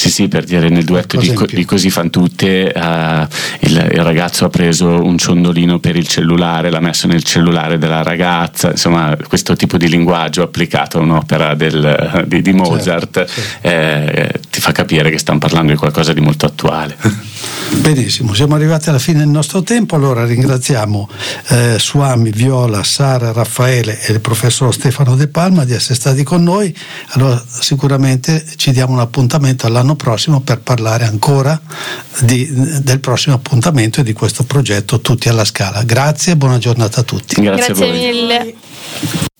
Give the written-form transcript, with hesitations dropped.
Sì, per dire, nel duetto di Così fan tutte, il ragazzo ha preso un ciondolino per il cellulare, l'ha messo nel cellulare della ragazza, insomma questo tipo di linguaggio applicato a un'opera di Mozart, certo. Ti fa capire che stiamo parlando di qualcosa di molto attuale. Benissimo, siamo arrivati alla fine del nostro tempo, allora ringraziamo Suami, Viola, Sara, Raffaele e il professor Stefano De Palma di essere stati con noi. Allora sicuramente ci diamo un appuntamento all'anno prossimo per parlare ancora del prossimo appuntamento e di questo progetto Tutti alla Scala. Grazie e buona giornata a tutti. Grazie a voi. Mille.